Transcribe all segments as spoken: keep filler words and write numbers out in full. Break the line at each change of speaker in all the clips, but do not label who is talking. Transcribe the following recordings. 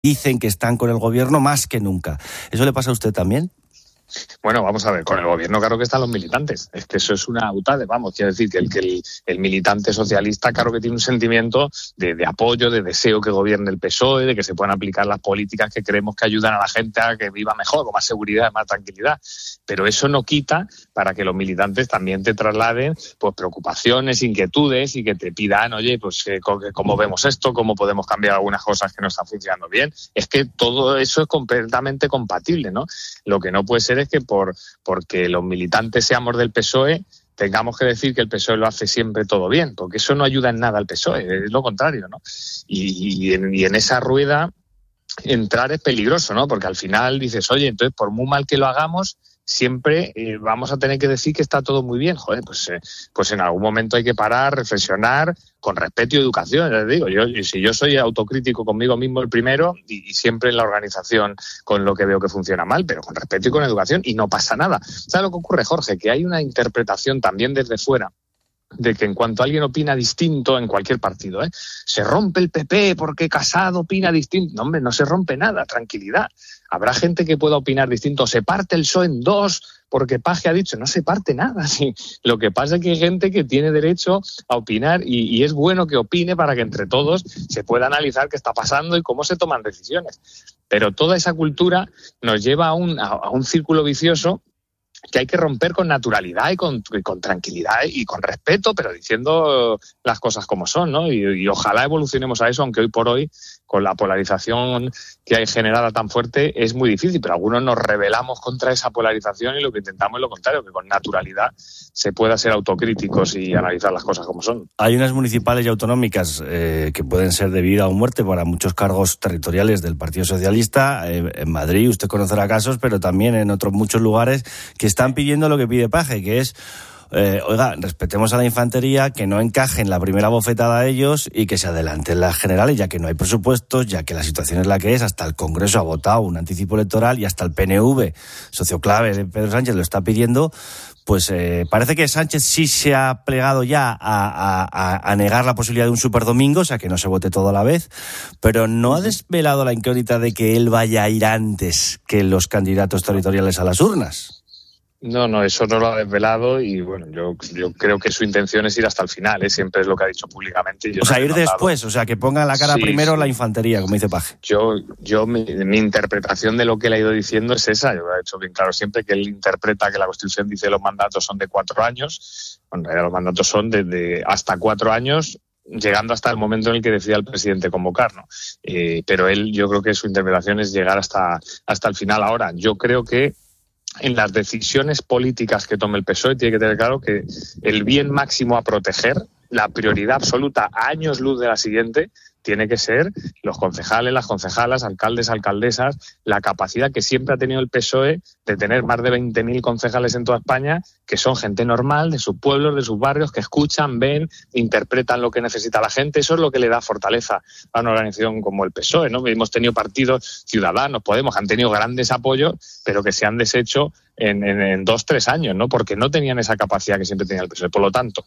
dicen que están con el gobierno más que nunca. ¿Eso le pasa a usted también?
Bueno, vamos a ver, con el gobierno claro que están los militantes. Es que eso es una autade, vamos, quiero decir que el, que el, el militante socialista claro que tiene un sentimiento de, de apoyo, de deseo que gobierne el P S O E, de que se puedan aplicar las políticas que creemos que ayudan a la gente a que viva mejor, con más seguridad, más tranquilidad. Pero eso no quita para que los militantes también te trasladen pues preocupaciones, inquietudes y que te pidan, oye, pues eh, cómo vemos esto, cómo podemos cambiar algunas cosas que no están funcionando bien. Es que todo eso es completamente compatible, ¿no? Lo que no puede ser es que por porque los militantes seamos del P S O E tengamos que decir que el P S O E lo hace siempre todo bien, porque eso no ayuda en nada al P S O E, es lo contrario, ¿no? Y, y, en, y en esa rueda entrar es peligroso, ¿no? Porque al final dices, oye, entonces por muy mal que lo hagamos, siempre eh, vamos a tener que decir que está todo muy bien. Joder, pues, eh, pues en algún momento hay que parar, reflexionar, con respeto y educación. Ya les digo, yo, si yo soy autocrítico conmigo mismo el primero y, y siempre en la organización con lo que veo que funciona mal, pero con respeto y con educación, y no pasa nada. ¿Sabes lo que ocurre, Jorge? Que hay una interpretación también desde fuera de que en cuanto alguien opina distinto en cualquier partido, ¿eh? se rompe el P P porque Casado opina distinto. No, hombre, no se rompe nada, tranquilidad. Habrá gente que pueda opinar distinto. Se parte el P S O E en dos porque Paje ha dicho, no se parte nada. Sí. Lo que pasa es que hay gente que tiene derecho a opinar y, y es bueno que opine para que entre todos se pueda analizar qué está pasando y cómo se toman decisiones. Pero toda esa cultura nos lleva a un, a, a un círculo vicioso que hay que romper con naturalidad y con, y con tranquilidad y con respeto, pero diciendo las cosas como son, ¿no? Y, y ojalá evolucionemos a eso, aunque hoy por hoy, con la polarización que hay generada tan fuerte, es muy difícil, pero algunos nos rebelamos contra esa polarización y lo que intentamos es lo contrario, que con naturalidad se pueda ser autocríticos y analizar las cosas como son.
Hay unas municipales y autonómicas eh, que pueden ser de vida o muerte para muchos cargos territoriales del Partido Socialista. Eh, en Madrid usted conocerá casos, pero también en otros muchos lugares que están pidiendo lo que pide Paje, que es Eh, oiga, respetemos a la infantería, que no encajen la primera bofetada a ellos y que se adelanten las generales, ya que no hay presupuestos, ya que la situación es la que es. Hasta el Congreso ha votado un anticipo electoral y hasta el P N V, socio clave de Pedro Sánchez, lo está pidiendo. Pues eh, parece que Sánchez sí se ha plegado ya a, a, a negar la posibilidad de un superdomingo, o sea, que no se vote todo a la vez, pero no ha desvelado la incógnita de que él vaya a ir antes que los candidatos territoriales a las urnas.
No, no, eso no lo ha desvelado y bueno, yo, yo creo que su intención es ir hasta el final, ¿eh? Siempre es lo que ha dicho públicamente. Yo
o sea,
no
ir después, o sea, que ponga la cara
sí,
primero
sí.
la infantería, como dice Paje.
Yo, yo mi, mi interpretación de lo que él ha ido diciendo es esa. Yo he hecho bien claro siempre que él interpreta que la Constitución dice que los mandatos son de cuatro años. Bueno, los mandatos son de, de hasta cuatro años, llegando hasta el momento en el que decida el presidente convocar, ¿no? Eh, pero él, yo creo que su interpretación es llegar hasta, hasta el final. Ahora, yo creo que en las decisiones políticas que tome el P S O E tiene que tener claro que el bien máximo a proteger, la prioridad absoluta a años luz de la siguiente, tiene que ser los concejales, las concejalas, alcaldes, alcaldesas, la capacidad que siempre ha tenido el P S O E de tener más de veinte mil concejales en toda España, que son gente normal, de sus pueblos, de sus barrios, que escuchan, ven, interpretan lo que necesita la gente. Eso es lo que le da fortaleza a una organización como el P S O E, ¿no? Hemos tenido partidos, Ciudadanos, Podemos, han tenido grandes apoyos, pero que se han deshecho en, en, en dos, tres años, ¿no? Porque no tenían esa capacidad que siempre tenía el P S O E. Por lo tanto,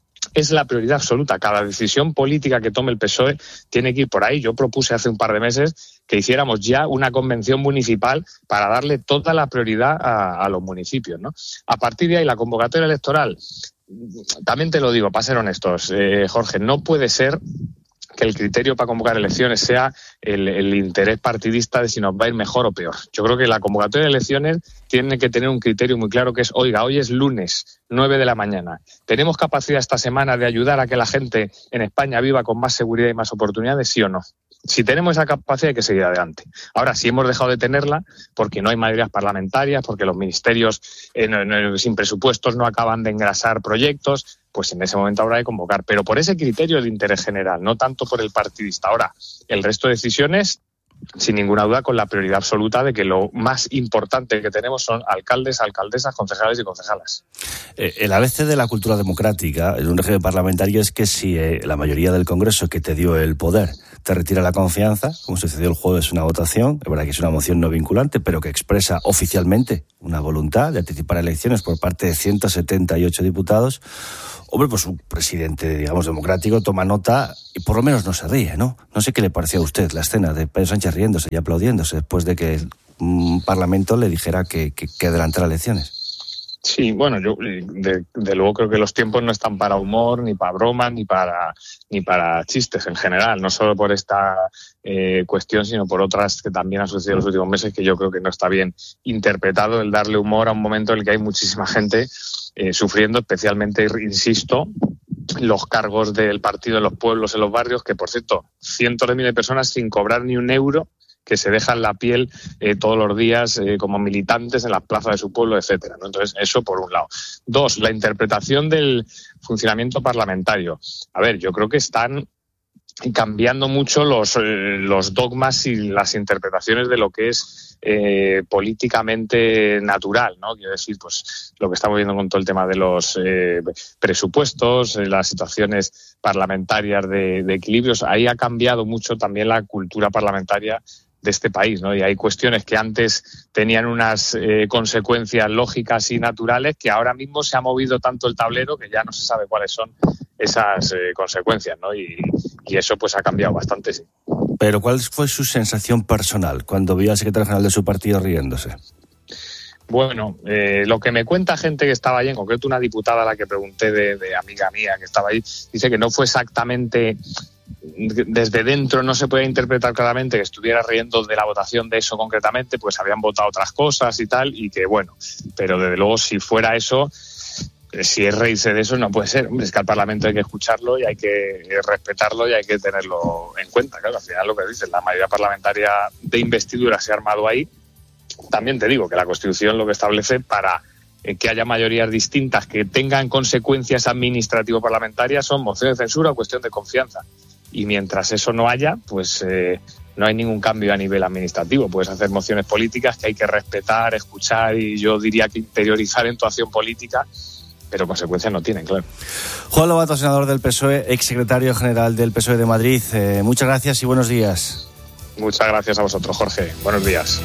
es la prioridad absoluta. Cada decisión política que tome el P S O E tiene que ir por ahí. Yo propuse hace un par de meses que hiciéramos ya una convención municipal para darle toda la prioridad a, a los municipios, ¿no? A partir de ahí, la convocatoria electoral, también te lo digo, para ser honestos, eh, Jorge, no puede ser que el criterio para convocar elecciones sea el, el interés partidista de si nos va a ir mejor o peor. Yo creo que la convocatoria de elecciones tiene que tener un criterio muy claro que es, oiga, hoy es lunes, nueve de la mañana. ¿Tenemos capacidad esta semana de ayudar a que la gente en España viva con más seguridad y más oportunidades, sí o no? Si tenemos esa capacidad hay que seguir adelante. Ahora, si hemos dejado de tenerla porque no hay mayorías parlamentarias, porque los ministerios eh, no, no, sin presupuestos no acaban de engrasar proyectos, pues en ese momento habrá que convocar. Pero por ese criterio de interés general, no tanto por el partidista. Ahora, el resto de decisiones, sin ninguna duda, con la prioridad absoluta de que lo más importante que tenemos son alcaldes, alcaldesas, concejales y concejalas.
Eh, el A B C de la cultura democrática en un régimen parlamentario es que si eh, la mayoría del Congreso que te dio el poder te retira la confianza, como sucedió el jueves, una votación, es verdad que es una moción no vinculante, pero que expresa oficialmente una voluntad de anticipar elecciones por parte de ciento setenta y ocho diputados, Hombre, pues un presidente, digamos, democrático toma nota y por lo menos no se ríe, ¿no? No sé qué le pareció a usted la escena de Pedro Sánchez riéndose y aplaudiéndose después de que un parlamento le dijera que, que, que adelantara elecciones.
Sí, bueno, yo de, de luego creo que los tiempos no están para humor, ni para bromas, ni para ni para chistes en general, no solo por esta eh, cuestión, sino por otras que también han sucedido en los últimos meses, que yo creo que no está bien interpretado el darle humor a un momento en el que hay muchísima gente eh, sufriendo, especialmente, insisto, los cargos del partido en los pueblos, en los barrios, que, por cierto, cientos de miles de personas sin cobrar ni un euro, que se dejan la piel eh, todos los días eh, como militantes en las plazas de su pueblo, etcétera, ¿no? Entonces, eso por un lado. Dos, la interpretación del funcionamiento parlamentario. A ver, yo creo que están cambiando mucho los, eh, los dogmas y las interpretaciones de lo que es eh, políticamente natural, ¿no? Quiero decir, pues lo que estamos viendo con todo el tema de los eh, presupuestos, eh, las situaciones parlamentarias de, de equilibrios. Ahí ha cambiado mucho también la cultura parlamentaria de este país, ¿no? Y hay cuestiones que antes tenían unas eh, consecuencias lógicas y naturales que ahora mismo se ha movido tanto el tablero que ya no se sabe cuáles son esas eh, consecuencias, ¿no? Y, y eso pues ha cambiado bastante, sí.
Pero ¿cuál fue su sensación personal cuando vio al secretario general de su partido riéndose?
Bueno, eh, lo que me cuenta gente que estaba allí, en concreto una diputada a la que pregunté de, de amiga mía que estaba ahí, dice que no fue exactamente... Desde dentro no se puede interpretar claramente que estuviera riendo de la votación de eso concretamente, pues habían votado otras cosas y tal, y que bueno, pero desde luego si fuera eso, si es reírse de eso no puede ser. Hombre, es que al Parlamento hay que escucharlo y hay que respetarlo y hay que tenerlo en cuenta. Claro, al final lo que dices, la mayoría parlamentaria de investidura se ha armado ahí. También te digo que la Constitución lo que establece para que haya mayorías distintas que tengan consecuencias administrativo-parlamentarias son moción de censura o cuestión de confianza. Y mientras eso no haya, pues eh, no hay ningún cambio a nivel administrativo. Puedes hacer mociones políticas que hay que respetar, escuchar y yo diría que interiorizar en tu acción política, pero consecuencias no tienen, claro.
Juan Lobato, senador del P S O E, exsecretario general del P S O E de Madrid. Eh, muchas gracias y buenos días.
Muchas gracias a vosotros, Jorge. Buenos días.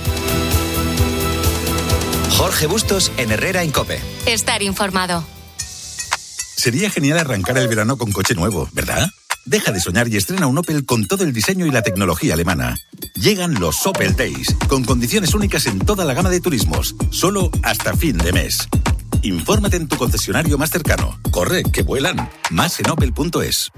Jorge Bustos en Herrera en COPE.
Estar informado.
Sería genial arrancar el verano con coche nuevo, ¿verdad? Deja de soñar y estrena un Opel con todo el diseño y la tecnología alemana. Llegan los Opel Days, con condiciones únicas en toda la gama de turismos, solo hasta fin de mes. Infórmate en tu concesionario más cercano. Corre, que vuelan. Más en opel punto es.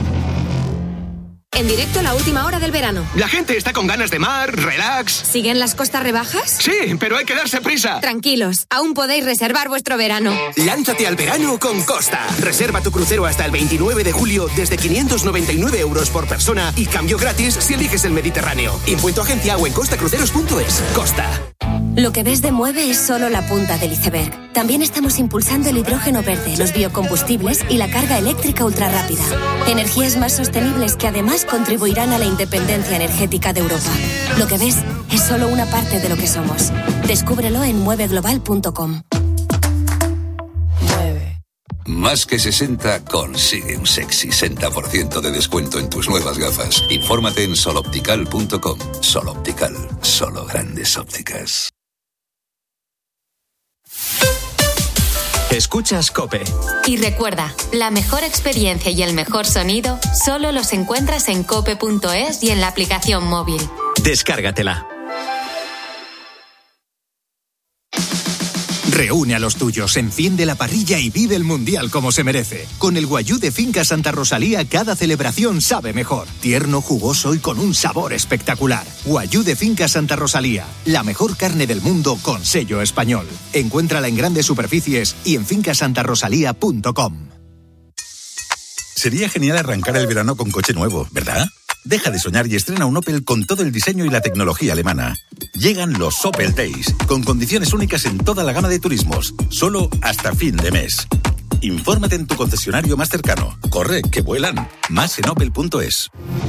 En directo, la última hora del verano.
La gente está con ganas de mar, relax.
¿Siguen las costas rebajas?
Sí, pero hay que darse prisa.
Tranquilos, aún podéis reservar vuestro verano.
Lánzate al verano con Costa. Reserva tu crucero hasta el veintinueve de julio desde quinientos noventa y nueve euros por persona y cambio gratis si eliges el Mediterráneo. Info en tu agencia o en costa cruceros punto es. Costa.
Lo que ves de Mueve es solo la punta del iceberg. También estamos impulsando el hidrógeno verde, los biocombustibles y la carga eléctrica ultrarrápida. Energías más sostenibles que además contribuirán a la independencia energética de Europa. Lo que ves es solo una parte de lo que somos. Descúbrelo en mueve global punto com.
Más que sesenta consigue un sexy sesenta por ciento de descuento en tus nuevas gafas. Infórmate en sol optical punto com. Sol Optical, solo grandes ópticas.
Escuchas COPE.
Y recuerda, la mejor experiencia y el mejor sonido solo los encuentras en cope punto es y en la aplicación móvil.
Descárgatela.
Reúne a los tuyos, enciende la parrilla y vive el Mundial como se merece. Con el guayú de Finca Santa Rosalía, cada celebración sabe mejor. Tierno, jugoso y con un sabor espectacular. Guayú de Finca Santa Rosalía, la mejor carne del mundo con sello español. Encuéntrala en grandes superficies y en finca santa rosalía punto com.
Sería genial arrancar el verano con coche nuevo, ¿verdad? Deja de soñar y estrena un Opel con todo el diseño y la tecnología alemana. Llegan los Opel Days, con condiciones únicas en toda la gama de turismos, solo hasta fin de mes. Infórmate en tu concesionario más cercano. Corre, que vuelan. Más en opel punto es.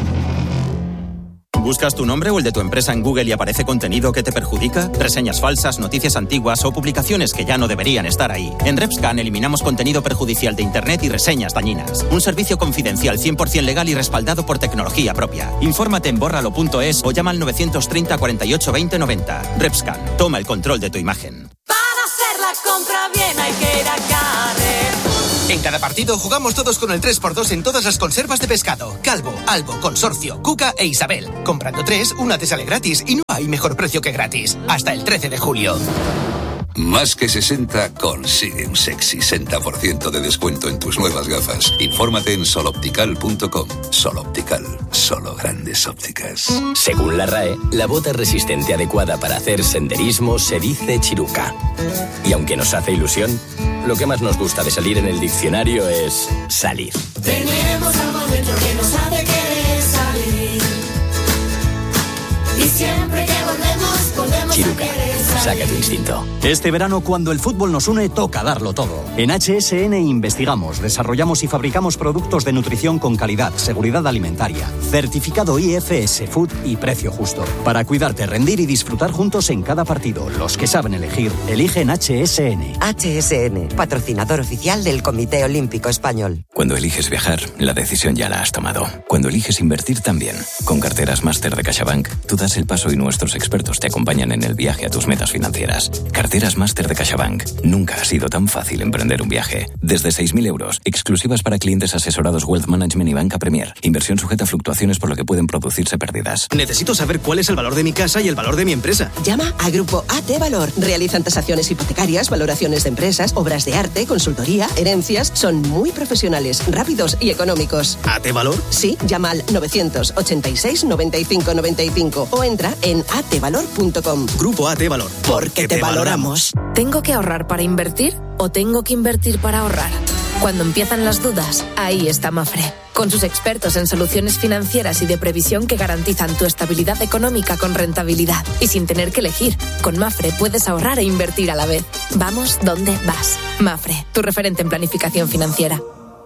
¿Buscas tu nombre o el de tu empresa en Google y aparece contenido que te perjudica? Reseñas falsas, noticias antiguas o publicaciones que ya no deberían estar ahí. En RepScan eliminamos contenido perjudicial de Internet y reseñas dañinas. Un servicio confidencial cien por ciento legal y respaldado por tecnología propia. Infórmate en bórralo punto es o llama al novecientos treinta, cuarenta y ocho, veinte, noventa. RepScan, toma el control de tu imagen.
Para hacer la compra bien hay que ir a Carrefour.
En cada partido jugamos todos con el tres por dos en todas las conservas de pescado. Calvo, Albo, Consorcio, Cuca e Isabel. Comprando tres, una te sale gratis y no hay mejor precio que gratis. Hasta el trece de julio.
Más que sesenta consigue un sexy sesenta por ciento de descuento en tus nuevas gafas. Infórmate en sol optical punto com. Sol Optical, solo grandes ópticas.
Según la R A E, la bota resistente adecuada para hacer senderismo se dice chiruca. Y aunque nos hace ilusión, lo que más nos gusta de salir en el diccionario es salir.
Tenemos algo dentro que nos hace querer salir. Y siempre que volvemos, volvemos
Chiruca,
a querer salir.
saca tu instinto.
Este verano, cuando el fútbol nos une, toca darlo todo. En H S N investigamos, desarrollamos y fabricamos productos de nutrición con calidad, seguridad alimentaria, certificado I F S Food y precio justo. Para cuidarte, rendir y disfrutar juntos en cada partido. Los que saben elegir, eligen H S N.
H S N, patrocinador oficial del Comité Olímpico Español.
Cuando eliges viajar, la decisión ya la has tomado. Cuando eliges invertir también. Con carteras Máster de CaixaBank, tú das el paso y nuestros expertos te acompañan en el viaje a tus metas financieras. Carteras Máster de CaixaBank. Nunca ha sido tan fácil emprender un viaje. Desde seis mil euros, exclusivas para clientes asesorados Wealth Management y Banca Premier. Inversión sujeta a fluctuaciones por lo que pueden producirse pérdidas.
Necesito saber cuál es el valor de mi casa y el valor de mi empresa.
Llama a Grupo A T Valor. Realizan tasaciones hipotecarias, valoraciones de empresas, obras de arte, consultoría, herencias. Son muy profesionales, rápidos y económicos.
¿A T Valor?
Sí, llama al novecientos ochenta y seis noventa y cinco noventa y cinco o entra en a t valor punto com.
Grupo A T Valor.
Porque te valoramos.
¿Tengo que ahorrar para invertir o tengo que invertir para ahorrar? Cuando empiezan las dudas, ahí está Mafre. Con sus expertos en soluciones financieras y de previsión que garantizan tu estabilidad económica con rentabilidad. Y sin tener que elegir, con Mafre puedes ahorrar e invertir a la vez. Vamos donde vas. Mafre, tu referente en planificación financiera.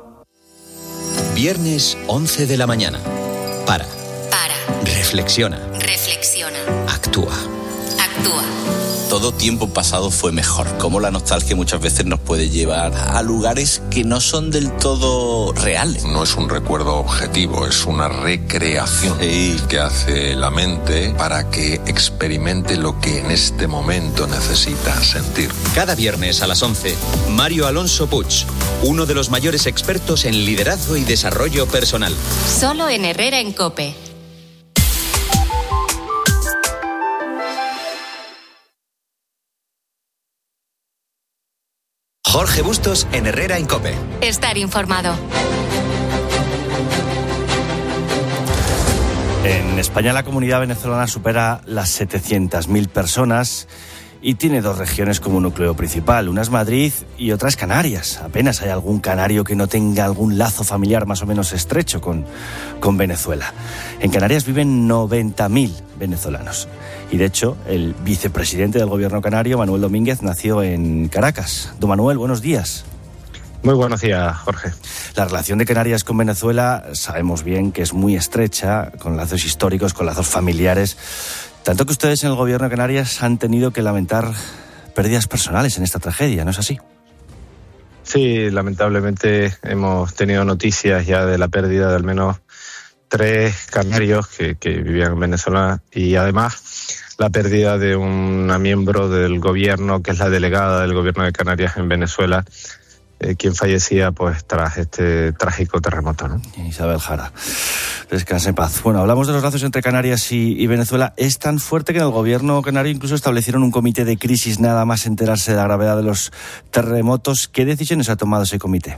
Viernes once de la mañana. Para.
Para.
Reflexiona.
Reflexiona.
Actúa.
Actúa.
Todo tiempo pasado fue mejor. Cómo la nostalgia muchas veces nos puede llevar a lugares que no son del todo reales.
No es un recuerdo objetivo, es una recreación
sí.
que hace la mente para que experimente lo que en este momento necesita sentir.
Cada viernes a las once, Mario Alonso Puig, uno de los mayores expertos en liderazgo y desarrollo personal.
Solo en Herrera en COPE.
Jorge Bustos en Herrera en COPE.
Estar informado.
En España la comunidad venezolana supera las setecientas mil personas y tiene dos regiones como núcleo principal. Una es Madrid y otra es Canarias. Apenas hay algún canario que no tenga algún lazo familiar más o menos estrecho con, con Venezuela. En Canarias viven noventa mil venezolanos. Y de hecho, el vicepresidente del gobierno canario, Manuel Domínguez, nació en Caracas. Don Manuel, buenos días.
Muy buenos días, Jorge.
La relación de Canarias con Venezuela sabemos bien que es muy estrecha, con lazos históricos, con lazos familiares. Tanto que ustedes en el gobierno de Canarias han tenido que lamentar pérdidas personales en esta tragedia, ¿no es así?
Sí, lamentablemente hemos tenido noticias ya de la pérdida de al menos tres canarios que, que vivían en Venezuela y además la pérdida de una miembro del gobierno, que es la delegada del gobierno de Canarias en Venezuela, eh, quien fallecía pues tras este trágico terremoto, ¿no?
Isabel Jara. Descanse en paz. Bueno, hablamos de los lazos entre Canarias y, y Venezuela. Es tan fuerte que en el gobierno canario incluso establecieron un comité de crisis nada más enterarse de la gravedad de los terremotos. ¿Qué decisiones ha tomado ese comité?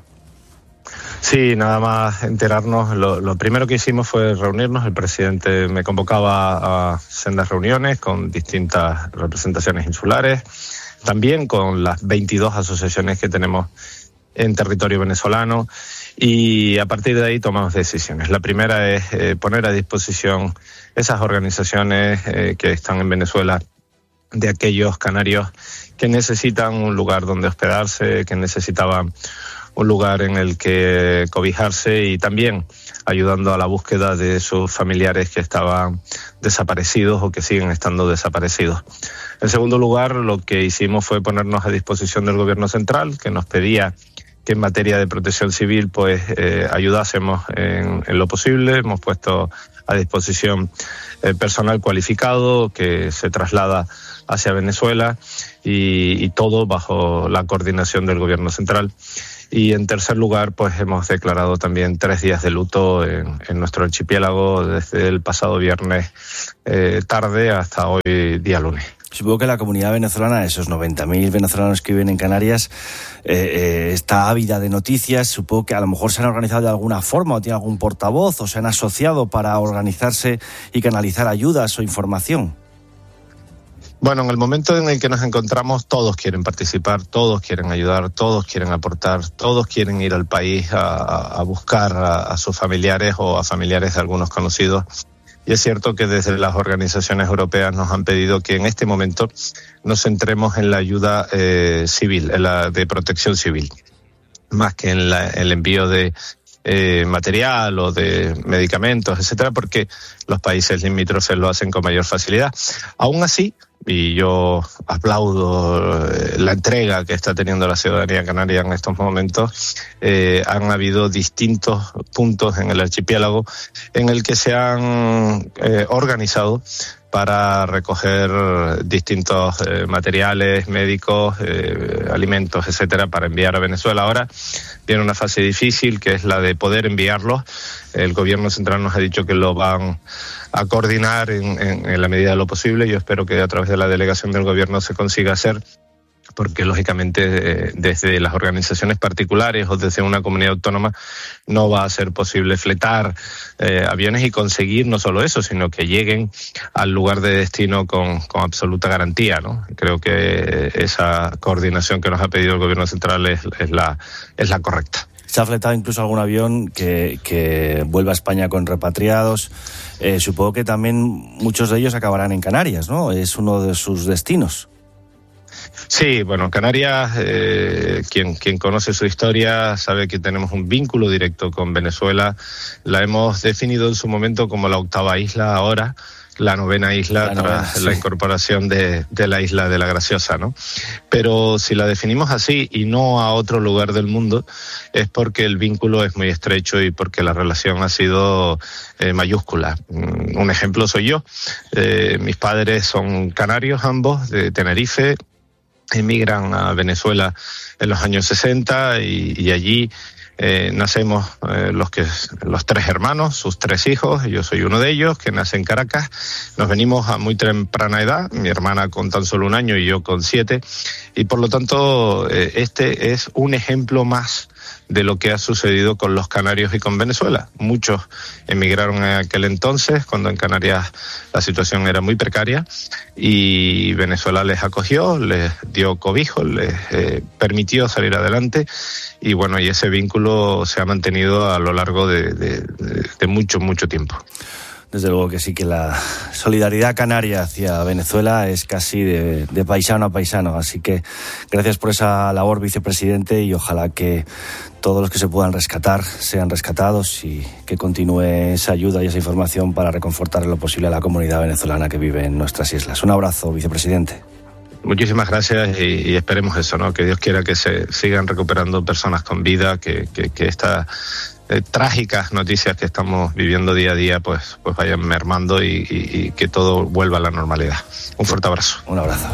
Sí, nada más enterarnos. Lo, lo primero que hicimos fue reunirnos. El presidente me convocaba a sendas reuniones con distintas representaciones insulares, también con las veintidós asociaciones que tenemos en territorio venezolano, y a partir de ahí tomamos decisiones. La primera es eh, poner a disposición esas organizaciones eh, que están en Venezuela, de aquellos canarios que necesitan un lugar donde hospedarse, que necesitaban un lugar en el que cobijarse, y también ayudando a la búsqueda de sus familiares que estaban desaparecidos o que siguen estando desaparecidos. En segundo lugar, lo que hicimos fue ponernos a disposición del gobierno central, que nos pedía que en materia de protección civil pues eh, ayudásemos en, en lo posible. Hemos puesto a disposición eh, personal cualificado que se traslada hacia Venezuela y, y todo bajo la coordinación del gobierno central. Y en tercer lugar, pues hemos declarado también tres días de luto en, en nuestro archipiélago desde el pasado viernes eh, tarde hasta hoy día lunes.
Supongo que la comunidad venezolana, esos noventa mil venezolanos que viven en Canarias, eh, eh, está ávida de noticias. Supongo que a lo mejor se han organizado de alguna forma o tienen algún portavoz o se han asociado para organizarse y canalizar ayudas o información.
Bueno, en el momento en el que nos encontramos, todos quieren participar, todos quieren ayudar, todos quieren aportar, todos quieren ir al país a, a buscar a, a sus familiares o a familiares de algunos conocidos. Y es cierto que desde las organizaciones europeas nos han pedido que en este momento nos centremos en la ayuda eh, civil, en la de protección civil, más que en la, el envío de eh, material o de medicamentos, etcétera, porque los países limítrofes lo hacen con mayor facilidad. Aún así, y yo aplaudo la entrega que está teniendo la ciudadanía canaria en estos momentos, eh, han habido distintos puntos en el archipiélago en el que se han eh, organizado para recoger distintos eh, materiales médicos, eh, alimentos, etcétera, para enviar a Venezuela. Ahora viene una fase difícil, que es la de poder enviarlos. El gobierno central nos ha dicho que lo van a coordinar en, en, en la medida de lo posible. Yo espero que a través de la delegación del gobierno se consiga hacer, porque lógicamente eh, desde las organizaciones particulares o desde una comunidad autónoma no va a ser posible fletar eh, aviones y conseguir no solo eso, sino que lleguen al lugar de destino con, con absoluta garantía, ¿no? Creo que esa coordinación que nos ha pedido el gobierno central es, es, la, es la correcta.
Se ha fletado incluso algún avión que, que vuelva a España con repatriados. Eh, supongo que también muchos de ellos acabarán en Canarias, ¿no? Es uno de sus destinos.
Sí, bueno, Canarias, eh, quien, quien conoce su historia sabe que tenemos un vínculo directo con Venezuela. La hemos definido en su momento como la octava isla, ahora la novena isla, la novena, tras sí. la incorporación de, de la isla de la Graciosa, ¿no? Pero si la definimos así y no a otro lugar del mundo, es porque el vínculo es muy estrecho y porque la relación ha sido eh, mayúscula. Un ejemplo soy yo. Eh, mis padres son canarios ambos, de Tenerife. Emigran a Venezuela en los años sesenta y, y allí eh, nacemos eh, los que los tres hermanos, sus tres hijos. Yo soy uno de ellos, que nace en Caracas. Nos venimos a muy temprana edad, mi hermana con tan solo un año y yo con siete, y por lo tanto eh, este es un ejemplo más de lo que ha sucedido con los canarios y con Venezuela. Muchos emigraron en aquel entonces, cuando en Canarias la situación era muy precaria, y Venezuela les acogió, les dio cobijo, les eh, permitió salir adelante, y bueno, y ese vínculo se ha mantenido a lo largo de, de, de, de mucho, mucho tiempo.
Desde luego que sí, que la solidaridad canaria hacia Venezuela es casi de, de paisano a paisano. Así que gracias por esa labor, vicepresidente, y ojalá que todos los que se puedan rescatar sean rescatados y que continúe esa ayuda y esa información para reconfortar en lo posible a la comunidad venezolana que vive en nuestras islas. Un abrazo, vicepresidente.
Muchísimas gracias y, y esperemos eso, ¿no? Que Dios quiera que se sigan recuperando personas con vida, que, que, que esta... Eh, trágicas noticias que estamos viviendo día a día pues, pues vayan mermando y, y, y que todo vuelva a la normalidad. Un fuerte abrazo.
Un abrazo.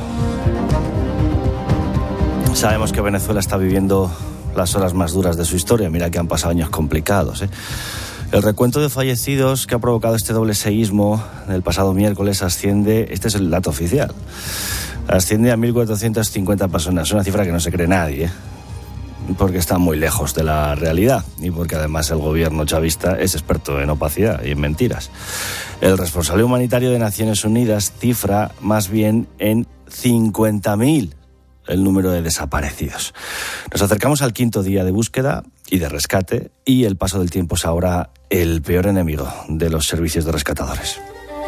Sabemos que Venezuela está viviendo las horas más duras de su historia. Mira que han pasado años complicados, ¿eh? El recuento de fallecidos que ha provocado este doble seísmo del pasado miércoles asciende, este es el dato oficial, asciende a mil cuatrocientas cincuenta personas. Una cifra que no se cree nadie, ¿eh? Porque está muy lejos de la realidad y porque además el gobierno chavista es experto en opacidad y en mentiras. El responsable humanitario de Naciones Unidas cifra más bien en cincuenta mil el número de desaparecidos. Nos acercamos al quinto día de búsqueda y de rescate, y el paso del tiempo es ahora el peor enemigo de los servicios de rescatadores.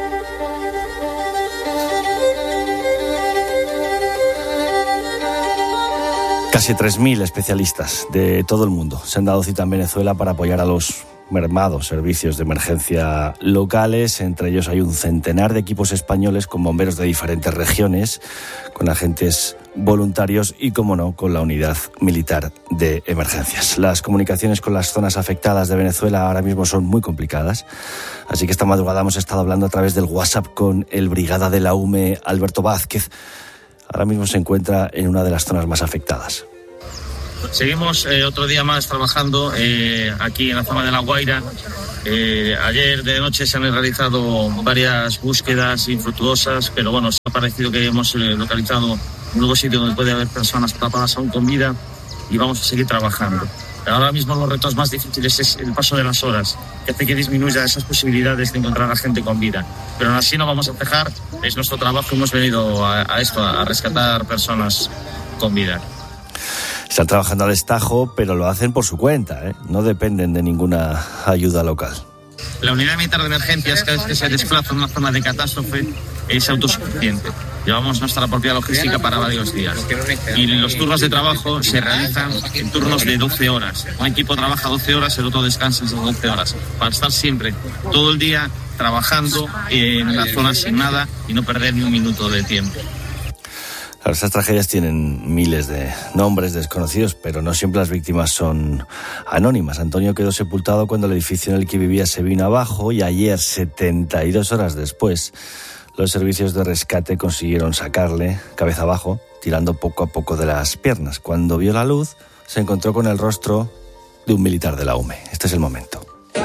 Casi tres mil especialistas de todo el mundo se han dado cita en Venezuela para apoyar a los mermados servicios de emergencia locales. Entre ellos hay un centenar de equipos españoles con bomberos de diferentes regiones, con agentes voluntarios y, como no, con la unidad militar de emergencias. Las comunicaciones con las zonas afectadas de Venezuela ahora mismo son muy complicadas, así que esta madrugada hemos estado hablando a través del WhatsApp con el brigada de la U M E, Alberto Vázquez. Ahora mismo se encuentra en una de las zonas más afectadas.
Seguimos eh, otro día más trabajando eh, aquí en la zona de La Guaira. Eh, ayer de noche se han realizado varias búsquedas infructuosas, pero bueno, se ha parecido que hemos eh, localizado un nuevo sitio donde puede haber personas atrapadas aún con vida y vamos a seguir trabajando. Ahora mismo los retos más difíciles es el paso de las horas, que hace que disminuya esas posibilidades de encontrar a gente con vida. Pero aún así no vamos a cejar, es nuestro trabajo, hemos venido a, a esto, a rescatar personas con vida.
Están trabajando a destajo, pero lo hacen por su cuenta, ¿eh? No dependen de ninguna ayuda local.
La unidad militar de emergencias, cada vez que se desplaza en una zona de catástrofe, es autosuficiente. Llevamos nuestra propia logística para varios días. Y los turnos de trabajo se realizan en turnos de doce horas. Un equipo trabaja doce horas, el otro descansa esas doce horas. Para estar siempre, todo el día, trabajando en la zona sin nada y no perder ni un minuto de tiempo.
Claro, estas tragedias tienen miles de nombres desconocidos, pero no siempre las víctimas son anónimas. Antonio quedó sepultado cuando el edificio en el que vivía se vino abajo y ayer, setenta y dos horas después, los servicios de rescate consiguieron sacarle cabeza abajo, tirando poco a poco de las piernas. Cuando vio la luz, se encontró con el rostro de un militar de la U M E. Este es el momento.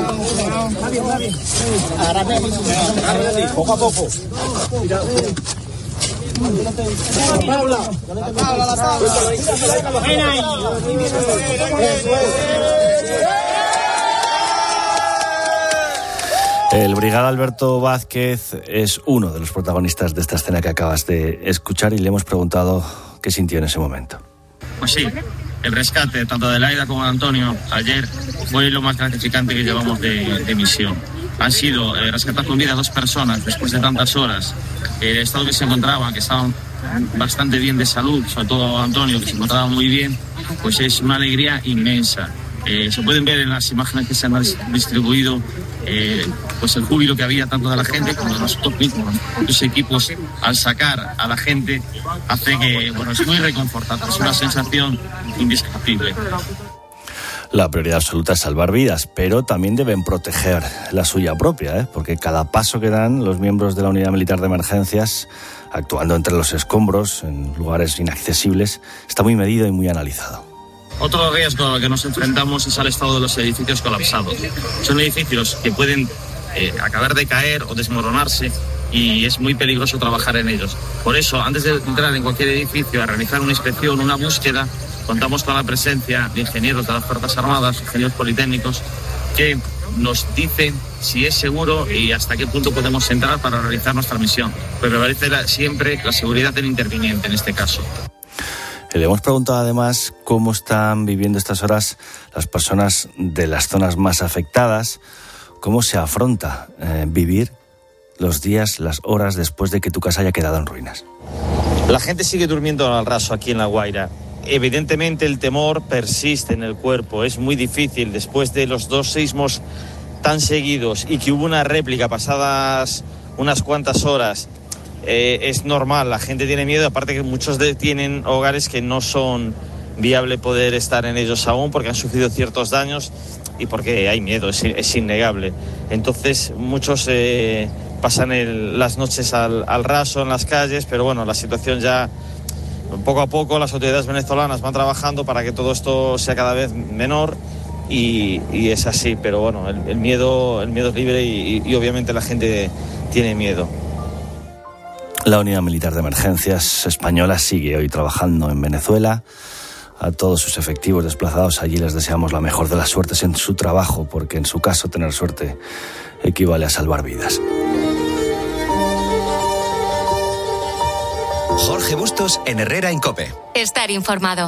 Poco a poco.
El brigada Alberto Vázquez es uno de los protagonistas de esta escena que acabas de escuchar y le hemos preguntado qué sintió en ese momento.
Pues sí, el rescate tanto de Laida como de Antonio ayer fue lo más gratificante que llevamos de, de misión. Han sido eh, rescatar con vida a dos personas después de tantas horas. El estado que se encontraban, que estaban bastante bien de salud, sobre todo Antonio, que se encontraba muy bien, pues es una alegría inmensa. Eh, se pueden ver en las imágenes que se han distribuido eh, pues el júbilo que había tanto de la gente como de nosotros mismos. Los equipos, al sacar a la gente, hace que, bueno, es muy reconfortante, es una sensación indescriptible.
La prioridad absoluta es salvar vidas, pero también deben proteger la suya propia, ¿eh? Porque cada paso que dan los miembros de la Unidad Militar de Emergencias, actuando entre los escombros, en lugares inaccesibles, está muy medido y muy analizado.
Otro riesgo al que nos enfrentamos es al estado de los edificios colapsados. Son edificios que pueden eh, acabar de caer o desmoronarse y es muy peligroso trabajar en ellos. Por eso, antes de entrar en cualquier edificio a realizar una inspección, una búsqueda, contamos con la presencia de ingenieros de las Fuerzas Armadas, ingenieros politécnicos, que nos dicen si es seguro y hasta qué punto podemos entrar para realizar nuestra misión. Pero prevalecer siempre la seguridad del interviniente en este caso.
Le hemos preguntado además cómo están viviendo estas horas las personas de las zonas más afectadas, cómo se afronta eh, vivir los días, las horas después de que tu casa haya quedado en ruinas.
La gente sigue durmiendo al raso aquí en La Guaira. Evidentemente el temor persiste en el cuerpo, es muy difícil después de los dos sismos tan seguidos y que hubo una réplica pasadas unas cuantas horas. Eh, es normal, la gente tiene miedo, aparte que muchos de, tienen hogares que no son viable poder estar en ellos aún porque han sufrido ciertos daños y porque hay miedo, es, es innegable. Entonces muchos eh, pasan el, las noches al, al raso en las calles, pero bueno, la situación ya poco a poco las autoridades venezolanas van trabajando para que todo esto sea cada vez menor y, y es así, pero bueno, el, el miedo el miedo es libre y, y, y obviamente la gente tiene miedo.
La Unidad Militar de Emergencias Española sigue hoy trabajando en Venezuela. A todos sus efectivos desplazados allí les deseamos la mejor de las suertes en su trabajo, porque en su caso tener suerte equivale a salvar vidas.
Jorge Bustos en Herrera en COPE.
Estar informado.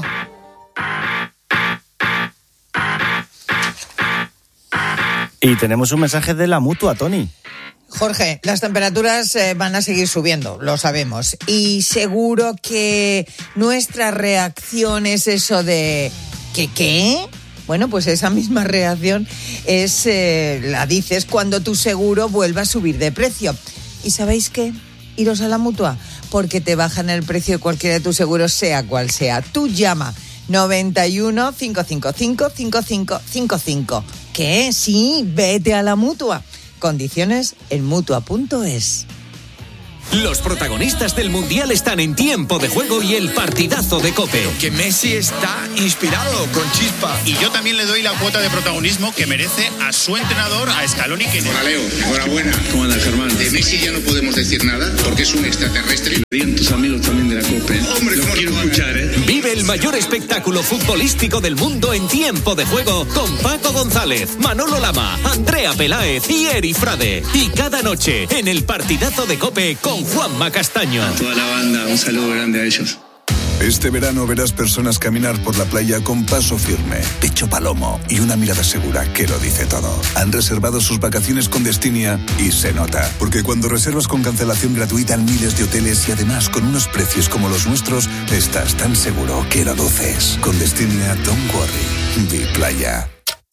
Y tenemos un mensaje de la Mutua, Tony.
Jorge, las temperaturas eh, van a seguir subiendo, lo sabemos. Y seguro que nuestra reacción es eso de... ¿Qué qué? Bueno, pues esa misma reacción es eh, la dices cuando tu seguro vuelva a subir de precio. ¿Y sabéis qué? Iros a la Mutua, porque te bajan el precio de cualquiera de tus seguros, sea cual sea. Tú llama noventa y uno, cinco cinco cinco, cinco cinco cinco cinco. ¿Qué? Sí, vete a la Mutua. Condiciones en mutua punto es.
Los protagonistas del Mundial están en Tiempo de Juego y el partidazo de COPE.
Que Messi está inspirado, con chispa.
Y yo también le doy la cuota de protagonismo que merece a su entrenador, a Scaloni. Que
Hola, Leo. Enhorabuena.
¿Cómo anda, Germán?
De Messi ya no podemos decir nada porque es un extraterrestre.
Bien, tus amigos también de la COPE.
Hombre,
lo quiero
no
escuchar, ¿eh?
Vive el mayor espectáculo futbolístico del mundo en Tiempo de Juego con Paco González, Manolo Lama, Andrea Peláez y Eri Frade. Y cada noche en el partidazo de COPE con Juanma Castaño.
A toda la banda, un saludo grande a ellos.
Este verano verás personas caminar por la playa con paso firme, pecho palomo y una mirada segura que lo dice todo. Han reservado sus vacaciones con Destinia y se nota, porque cuando reservas con cancelación gratuita en miles de hoteles y además con unos precios como los nuestros, estás tan seguro que lo luces. Con Destinia, don't worry, vi playa.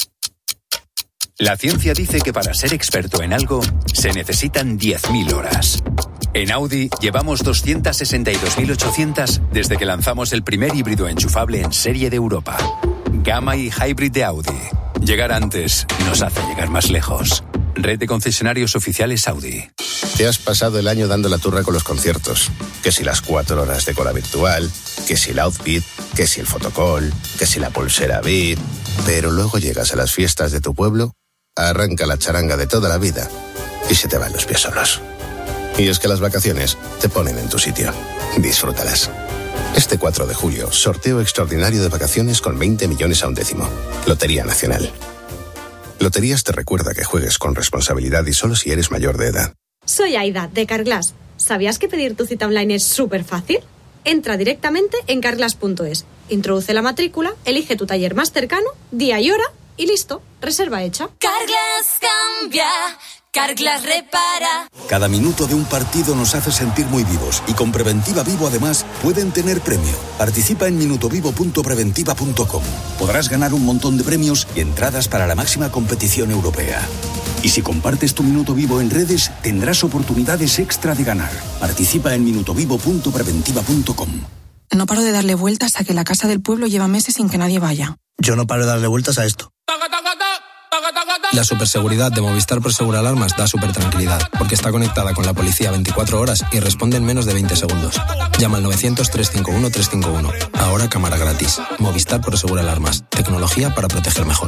La ciencia dice que para ser experto en algo se necesitan diez mil horas. En Audi llevamos doscientas sesenta y dos mil ochocientas desde que lanzamos el primer híbrido enchufable en serie de Europa. Gamma y Hybrid de Audi. Llegar antes nos hace llegar más lejos. Red de concesionarios oficiales Audi.
Te has pasado el año dando la turra con los conciertos. Que si las cuatro horas de cola virtual, que si el outfit, que si el fotocall, que si la pulsera V I P. Pero luego llegas a las fiestas de tu pueblo, arranca la charanga de toda la vida y se te van los pies solos. Y es que las vacaciones te ponen en tu sitio. Disfrútalas. Este cuatro de julio, sorteo extraordinario de vacaciones con veinte millones a un décimo. Lotería Nacional. Loterías te recuerda que juegues con responsabilidad y solo si eres mayor de edad.
Soy Aida, de Carglass. ¿Sabías que pedir tu cita online es súper fácil? Entra directamente en carglass punto es, introduce la matrícula, elige tu taller más cercano, día y hora y listo, reserva hecha.
Carglass cambia, Carglass repara.
Cada minuto de un partido nos hace sentir muy vivos y con Preventiva Vivo además pueden tener premio. Participa en minutovivo punto preventiva punto com. Podrás ganar un montón de premios y entradas para la máxima competición europea. Y si compartes tu Minuto Vivo en redes, tendrás oportunidades extra de ganar. Participa en minutovivo punto preventiva punto com.
No paro de darle vueltas a que la casa del pueblo lleva meses sin que nadie vaya.
Yo no paro de darle vueltas a esto. La superseguridad de Movistar Prosegur Alarmas da súper tranquilidad, porque está conectada con la policía veinticuatro horas y responde en menos de veinte segundos. Llama al novecientos, trescientos cincuenta y uno, trescientos cincuenta y uno. Ahora cámara gratis. Movistar Prosegur Alarmas. Tecnología para proteger mejor.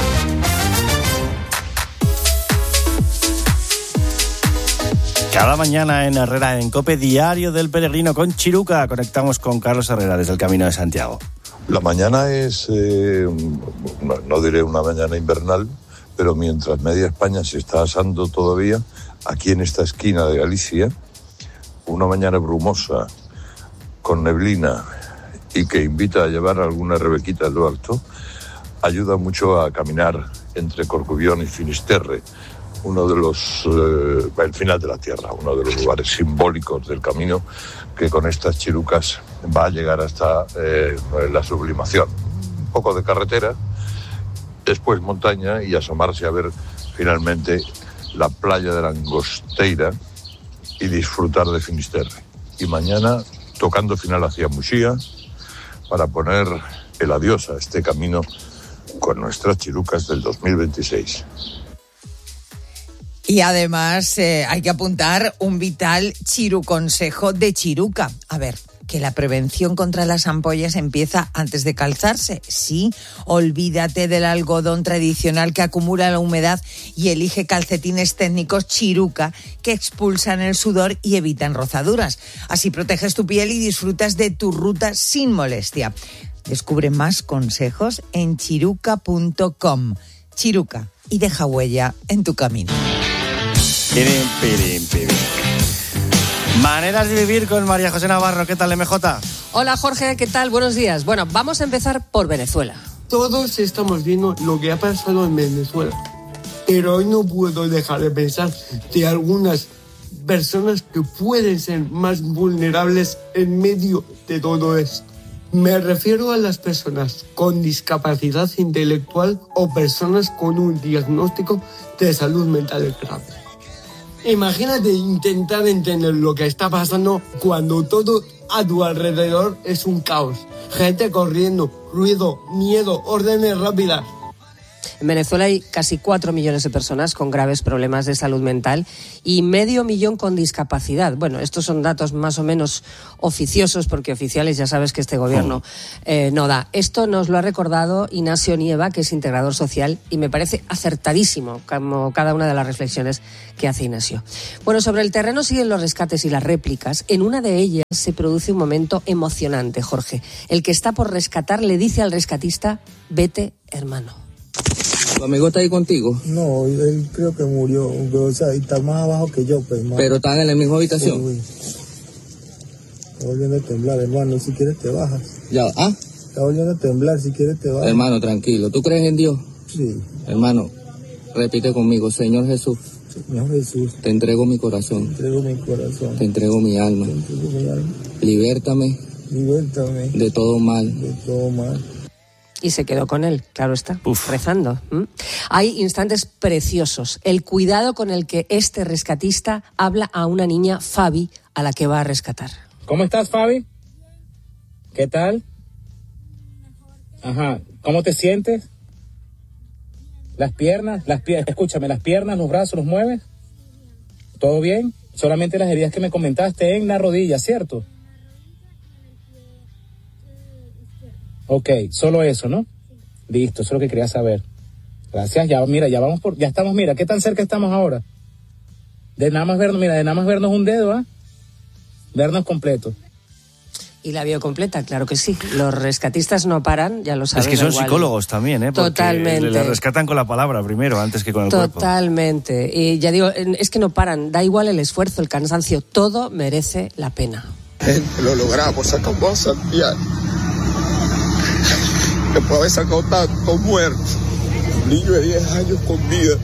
Cada mañana en Herrera en COPE, Diario del Peregrino con Chiruca. Conectamos con Carlos Herrera desde el Camino de Santiago.
La mañana es, eh, no, no diré una mañana invernal, pero mientras media España se está asando todavía, aquí en esta esquina de Galicia, una mañana brumosa, con neblina y que invita a llevar alguna rebequita en lo alto, ayuda mucho a caminar entre Corcubión y Finisterre, uno de los, eh, el final de la tierra, uno de los lugares simbólicos del camino que con estas chirucas va a llegar hasta eh, la sublimación. Un poco de carretera, después montaña y asomarse a ver finalmente la playa de la Angosteira y disfrutar de Finisterre. Y mañana tocando final hacia Muxía para poner el adiós a este camino con nuestras chirucas del dos mil veintiséis.
Y además eh, hay que apuntar un vital chiruconsejo de Chiruca. A ver, que la prevención contra las ampollas empieza antes de calzarse. Sí, olvídate del algodón tradicional que acumula la humedad y elige calcetines técnicos Chiruca que expulsan el sudor y evitan rozaduras. Así proteges tu piel y disfrutas de tu ruta sin molestia. Descubre más consejos en chiruca punto com. Chiruca, y deja huella en tu camino.
Pirim, pirim, pirim. Maneras de vivir con María José Navarro. ¿Qué tal, M J?
Hola, Jorge, ¿qué tal? Buenos días. Bueno, vamos a empezar por Venezuela.
Todos estamos viendo lo que ha pasado en Venezuela, pero hoy no puedo dejar de pensar de algunas personas que pueden ser más vulnerables en medio de todo esto. Me refiero a las personas con discapacidad intelectual o personas con un diagnóstico de salud mental grave. Imagínate intentar entender lo que está pasando cuando todo a tu alrededor es un caos. Gente corriendo, ruido, miedo, órdenes rápidas.
En Venezuela hay casi cuatro millones de personas con graves problemas de salud mental y medio millón con discapacidad. Bueno, estos son datos más o menos oficiosos, porque oficiales ya sabes que este gobierno eh, no da. Esto nos lo ha recordado Ignacio Nieva, que es integrador social, y me parece acertadísimo como cada una de las reflexiones que hace Ignacio. Bueno, sobre el terreno siguen los rescates y las réplicas. En una de ellas se produce un momento emocionante, Jorge. El que está por rescatar le dice al rescatista: vete, hermano.
¿Tu amigo está ahí contigo?
No, él creo que murió, o sea, está más abajo que yo, pues, hermano.
¿Pero están en la misma habitación?
Sí, está volviendo a temblar, hermano, si quieres te bajas.
Ya, ¿ah?
Está volviendo a temblar, si quieres te bajas.
Hermano, tranquilo, ¿tú crees en Dios?
Sí.
Hermano, repite conmigo: Señor Jesús.
Señor Jesús.
Te entrego mi corazón.
Te entrego mi corazón.
Te entrego mi alma.
Te entrego mi alma.
Libértame.
Libértame.
De todo mal.
De todo mal.
Y se quedó con él, claro está, Uf. rezando. ¿Mm? Hay instantes preciosos. El cuidado con el que este rescatista habla a una niña, Fabi, a la que va a rescatar.
¿Cómo estás, Fabi? ¿Qué tal? Ajá. ¿Cómo te sientes? ¿Las piernas? Las pier- Escúchame, ¿las piernas, los brazos, los mueves? ¿Todo bien? Solamente las heridas que me comentaste en la rodilla, ¿cierto? Ok, solo eso, ¿no? Listo, eso es lo que quería saber. Gracias, ya, mira, ya vamos por, ya estamos, mira, ¿qué tan cerca estamos ahora? De nada más vernos, mira, de nada más vernos un dedo, ¿ah? ¿eh? Vernos completo.
Y la vio completa, claro que sí. Los rescatistas no paran, ya lo saben.
Es que son
igual.
Psicólogos también, ¿eh? Porque
Totalmente.
le rescatan con la palabra primero, antes que con el cuerpo.
Totalmente. Y ya digo, es que no paran, da igual el esfuerzo, el cansancio, todo merece la pena.
Lo logramos, sacamos a Santiago. Después de haber sacado tantos muertos, un niño de diez años con vida.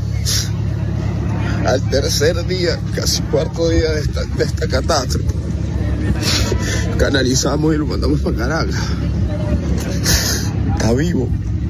Al tercer día, casi cuarto día de esta, de esta catástrofe, canalizamos y lo mandamos para Caracas. Está vivo.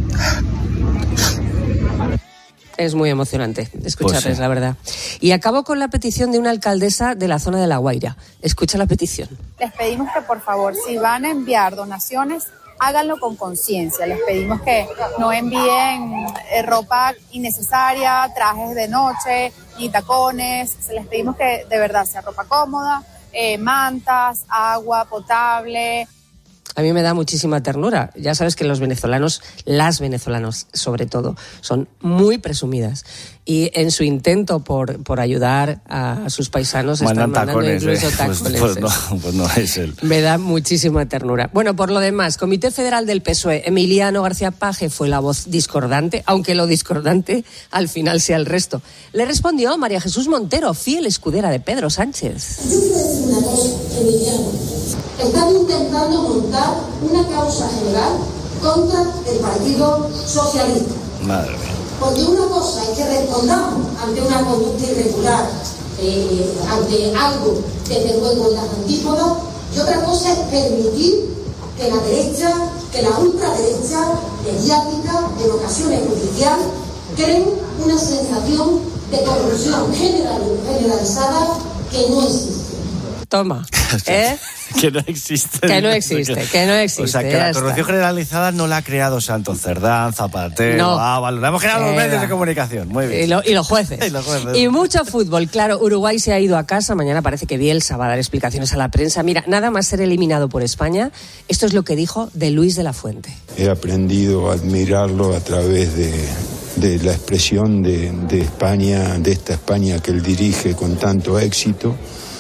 Es muy emocionante escucharles,
Pues sí.
la verdad. Y acabo con la petición de una alcaldesa de la zona de La Guaira. Escucha la petición.
Les pedimos que, por favor, si van a enviar donaciones, háganlo con conciencia. Les pedimos que no envíen eh, ropa innecesaria, trajes de noche, ni tacones. Se les pedimos que de verdad sea ropa cómoda, eh, mantas, agua potable.
A mí me da muchísima ternura. Ya sabes que los venezolanos, las venezolanas sobre todo, son muy presumidas. Y en su intento por, por ayudar a sus paisanos
Mandan
están mandando
tacones,
incluso
eh.
tacones.
Pues, pues, no, pues no es él.
Me da muchísima ternura. Bueno, por lo demás, Comité Federal del P S O E, Emiliano García Paje fue la voz discordante, aunque lo discordante al final sea el resto. Le respondió María Jesús Montero, fiel escudera de Pedro Sánchez.
Yo quiero decir una cosa, Emiliano. Están intentando montar una causa general contra el Partido Socialista.
Madre mía.
Porque una cosa es que respondamos ante una conducta irregular, eh, ante algo que te juego en las antípodas, y otra cosa es permitir que la derecha, que la ultraderecha mediática, en ocasiones judicial, creen una sensación de corrupción general, generalizada que no existe.
Toma, ¿eh?
Que no existe.
Que no existe, que no existe.
O sea, que la corrupción generalizada no la ha creado Santos Cerdán, Zapatero,
no.
Ábalos. La hemos creado los
Eh,
medios de comunicación. Muy bien.
Y, lo, y los jueces.
y los jueces.
Y mucho fútbol. Claro, Uruguay se ha ido a casa. Mañana parece que Bielsa va a dar explicaciones a la prensa. Mira, nada más ser eliminado por España, esto es lo que dijo de Luis de la Fuente.
He aprendido a admirarlo a través de, de la expresión de, de España, de esta España que él dirige con tanto éxito,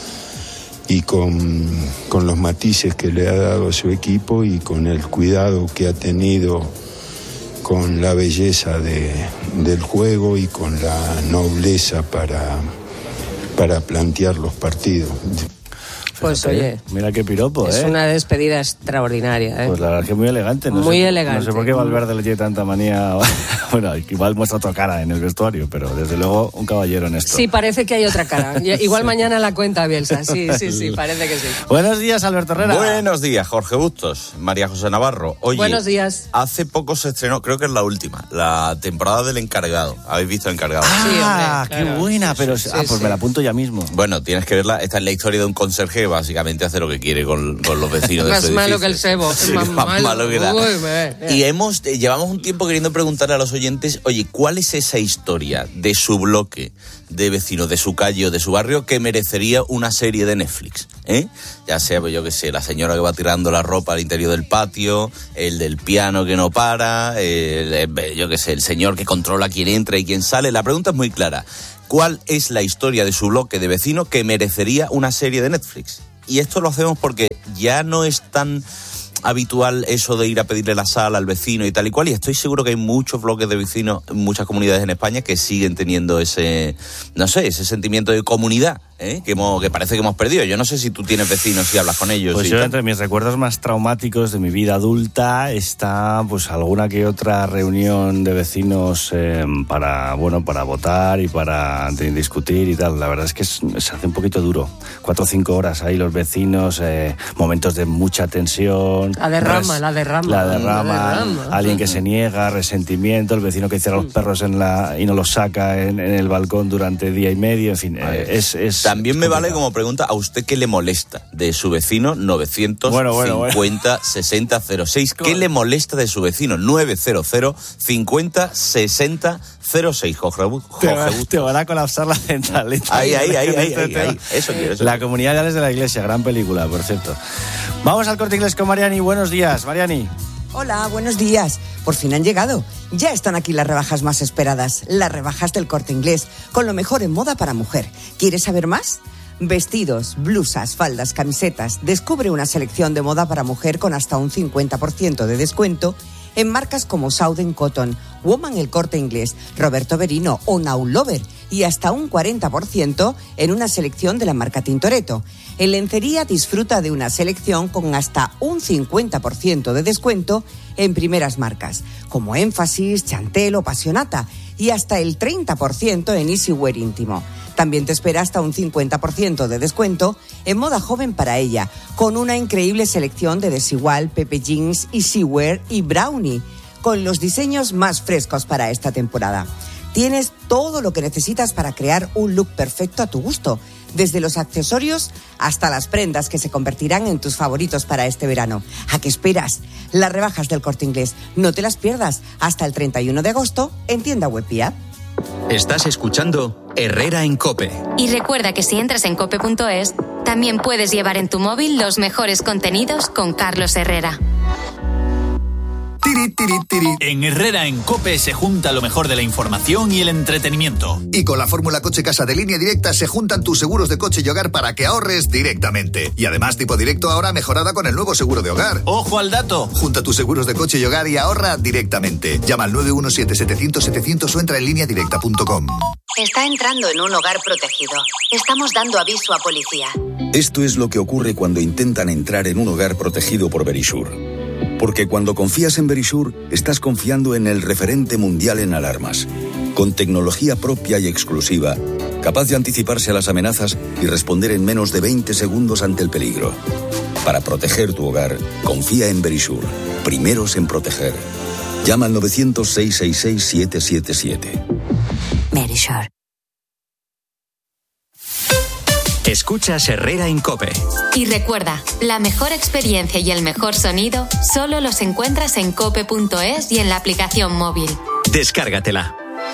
y con, con los matices que le ha dado a su equipo y con el cuidado que ha tenido con la belleza de, del juego y con la nobleza para, para plantear los partidos.
Pues
Fíjate,
oye,
mira qué piropo,
es
¿eh?
una despedida extraordinaria, ¿eh?
Pues la verdad es que muy elegante. No
Muy
sé,
elegante.
No sé por qué Valverde le tiene tanta manía. Bueno, igual muestra otra cara en el vestuario, pero desde luego un caballero en esto.
Sí, parece que hay otra cara. Igual sí. Mañana la cuenta Bielsa. Sí, sí, sí, parece que sí.
Buenos días, Alberto Herrera.
Buenos días, Jorge Bustos, María José Navarro. Oye,
buenos días.
Hace poco se estrenó, creo que es la última, la temporada del Encargado. ¿Habéis visto El Encargado?
Ah,
sí, hombre,
qué
claro.
buena, pero
sí,
ah,
sí,
pues
sí.
me la apunto ya mismo.
Bueno, tienes que verla. Esta es la historia de un conserje que básicamente hace lo que quiere con, con los vecinos de
más
su
malo
edificio.
que el cebo.
Sí,
más,
más
malo.
malo que la...
Uy, me...
Y hemos, eh, llevamos un tiempo queriendo preguntarle a los oyentes, oye, ¿cuál es esa historia de su bloque, de vecinos, de su calle o de su barrio que merecería una serie de Netflix? ¿Eh? Ya sea, pues yo qué sé, la señora que va tirando la ropa al interior del patio, el del piano que no para, el, el, yo qué sé, el señor que controla quién entra y quién sale. La pregunta es muy clara. ¿Cuál es la historia de su bloque de vecinos que merecería una serie de Netflix? Y esto lo hacemos porque ya no es tan habitual eso de ir a pedirle la sal al vecino y tal y cual, y estoy seguro que hay muchos bloques de vecinos, muchas comunidades en España que siguen teniendo ese, no sé, ese sentimiento de comunidad, ¿eh? que, hemos, que parece que hemos perdido. Yo no sé si tú tienes vecinos y hablas con ellos.
Pues
y
yo,
tal.
entre mis recuerdos más traumáticos de mi vida adulta está pues alguna que otra reunión de vecinos eh, para, bueno, para votar y para discutir y tal. La verdad es que es, se hace un poquito duro. Cuatro o cinco horas ahí los vecinos, eh, momentos de mucha tensión.
La derrama,
res,
la derrama.
La derrama,
la derrama.
alguien que se niega, resentimiento, el vecino que encierra los perros en la y no los saca en, en el balcón durante día y medio, en fin, eh, es, es...
También me vale como pregunta, ¿a usted qué le molesta de su vecino? novecientos cincuenta
bueno, bueno, bueno.
sesenta cero seis. ¿Qué le molesta de su vecino? novecientos cincuenta sesenta cero seis. Jorge, Jorge
te, va, te van a colapsar la centralita.
Ahí, ahí, ahí, ahí, ahí, ahí. Eso quiero, eso
La
quiero.
Comunidad de Gales de la Iglesia, gran película, por cierto. Vamos al Corte Inglés con Mariani. Buenos días, Mariani.
Hola, buenos días. Por fin han llegado. Ya están aquí las rebajas más esperadas, las rebajas del Corte Inglés, con lo mejor en moda para mujer. ¿Quieres saber más? Vestidos, blusas, faldas, camisetas. Descubre una selección de moda para mujer con hasta un cincuenta por ciento de descuento en marcas como Southern Cotton, Woman El Corte Inglés, Roberto Berino o Now Lover, y hasta un cuarenta por ciento en una selección de la marca Tintoretto. En lencería disfruta de una selección con hasta un cincuenta por ciento de descuento en primeras marcas, como Énfasis, Chantel o Passionata, y hasta el treinta por ciento en Easywear íntimo. También te espera hasta un cincuenta por ciento de descuento en moda joven para ella, con una increíble selección de Desigual, Pepe Jeans, Easywear y Brownie, con los diseños más frescos para esta temporada. Tienes todo lo que necesitas para crear un look perfecto a tu gusto, desde los accesorios hasta las prendas que se convertirán en tus favoritos para este verano. ¿A qué esperas? Las rebajas del Corte Inglés, no te las pierdas, hasta el treinta y uno de agosto en tienda web y app.
Estás escuchando Herrera en COPE.
Y recuerda que si entras en cope punto es, también puedes llevar en tu móvil los mejores contenidos con Carlos Herrera.
Tiri, tiri, tiri. En Herrera en COPE se junta lo mejor de la información y el entretenimiento.
Y con la fórmula Coche Casa de Línea Directa se juntan tus seguros de coche y hogar para que ahorres directamente. Y además tipo directo ahora mejorada con el nuevo seguro de hogar.
¡Ojo al dato!
Junta tus seguros de coche y hogar y ahorra directamente. Llama al nueve uno siete, setecientos, setecientos o entra en línea directa punto com.
Está entrando en un hogar protegido. Estamos dando aviso a policía.
Esto es lo que ocurre cuando intentan entrar en un hogar protegido por Verisure. Porque cuando confías en Verisure, estás confiando en el referente mundial en alarmas, con tecnología propia y exclusiva, capaz de anticiparse a las amenazas y responder en menos de veinte segundos ante el peligro. Para proteger tu hogar, confía en Verisure. Primeros en proteger. Llama al novecientos, seiscientos sesenta y seis, siete siete siete.
Verisure.
Escuchas Herrera en COPE.
Y recuerda, la mejor experiencia y el mejor sonido solo los encuentras en cope punto es y en la aplicación móvil.
Descárgatela.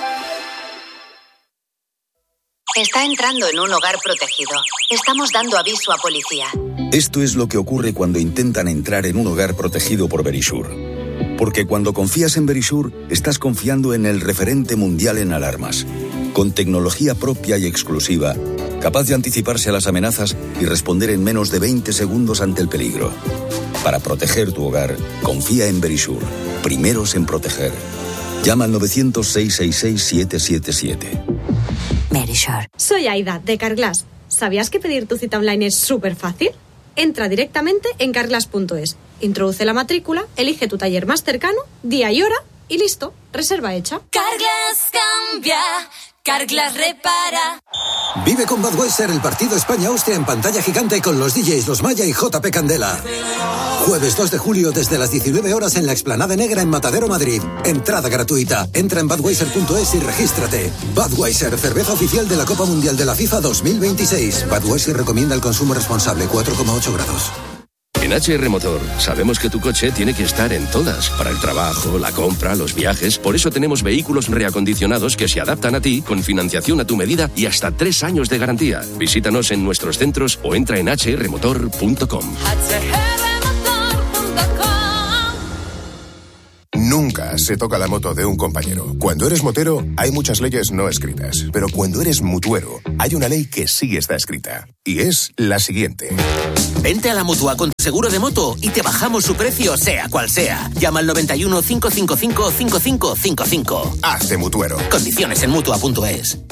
Está entrando en un hogar protegido. Estamos dando aviso a policía.
Esto es lo que ocurre cuando intentan entrar en un hogar protegido por Verisure. Porque cuando confías en Verisure, estás confiando en el referente mundial en alarmas, con tecnología propia y exclusiva, capaz de anticiparse a las amenazas y responder en menos de veinte segundos ante el peligro. Para proteger tu hogar, confía en Verisure. Primeros en proteger. Llama al novecientos, seiscientos sesenta y seis, siete siete siete.
Verisure.
Soy Aida, de Carglass. ¿Sabías que pedir tu cita online es súper fácil? Entra directamente en carglass punto es, introduce la matrícula, elige tu taller más cercano, día y hora y listo, reserva hecha.
Carglass cambia, Carglass repara.
Vive con Budweiser el partido España-Austria en pantalla gigante con los D Js Los Maya y J P Candela. Jueves dos de julio desde las diecinueve horas en la Explanada Negra en Matadero, Madrid. Entrada gratuita. Entra en budweiser punto es y regístrate. Budweiser, cerveza oficial de la Copa Mundial de la FIFA dos mil veintiséis. Budweiser recomienda el consumo responsable, cuatro coma ocho grados.
En H R Motor sabemos que tu coche tiene que estar en todas, para el trabajo, la compra, los viajes. Por eso tenemos vehículos reacondicionados que se adaptan a ti, con financiación a tu medida y hasta tres años de garantía. Visítanos en nuestros centros o entra en h r motor punto com.
Nunca se toca la moto de un compañero. Cuando eres motero, hay muchas leyes no escritas. Pero cuando eres mutuero, hay una ley que sí está escrita. Y es la siguiente.
Vente a la Mutua con seguro de moto y te bajamos su precio, sea cual sea. Llama al noventa y uno, cinco cinco cinco, cinco cinco cinco cinco.
Hazte mutuero.
Condiciones en mutua punto es.